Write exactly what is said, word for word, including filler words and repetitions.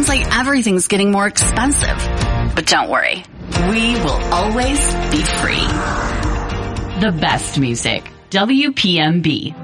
like everything's getting more expensive. But don't worry, we will always be free. The best music. W P M B.